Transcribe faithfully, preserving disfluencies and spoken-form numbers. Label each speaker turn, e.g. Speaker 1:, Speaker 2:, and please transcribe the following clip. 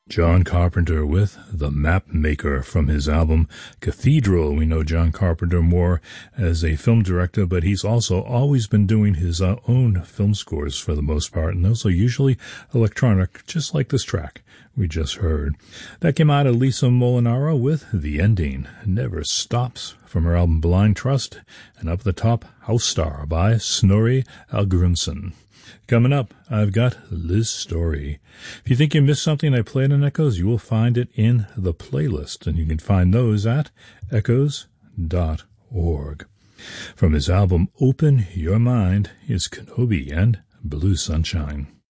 Speaker 1: John Carpenter with The Map Maker from his album Cathedral. We know John Carpenter more as a film director, but he's also always been doing his uh, own film scores for the most part, and those are usually electronic, just like this track we just heard. That came out of Lisa Molinaro with The Ending Never Stops from her album Blind Trust, and up the top, House Star by Snorri Algrimsson. Coming up, I've got Liz Story. If you think you missed something I played on Echoes, you will find it in the playlist, and you can find those at echoes dot org. From his album Open Your Mind is Kenobi and Blue Sunshine.